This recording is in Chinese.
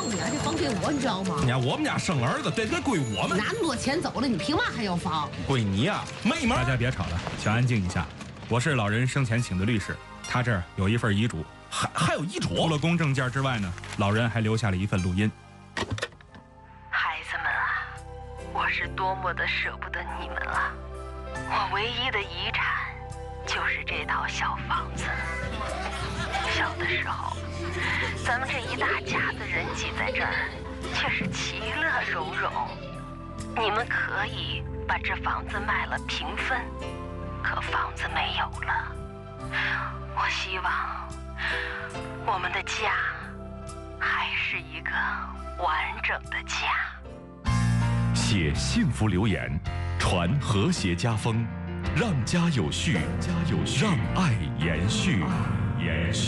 的呀，这房给我，你知道吗？ 你看我们家生儿子，这归我们。 那么多钱走了，你凭嘛还要房？ 归你呀，没门！ 大家别吵了，请安静一下。我是老人生前请的律师，他这儿有一份遗嘱， 还有遗嘱。 除了公证件之外呢，老人还留下了一份录音。 孩子们啊，我是多么的舍不得你们啊！我唯一的遗产就是这套小房子。小的时候，咱们这一大家子人挤在这儿，却是其乐融融。你们可以把这房子卖了平分，可房子没有了。我希望我们的家还是一个完整的家。 写幸福留言，传和谐家风，让家有序，让爱延续。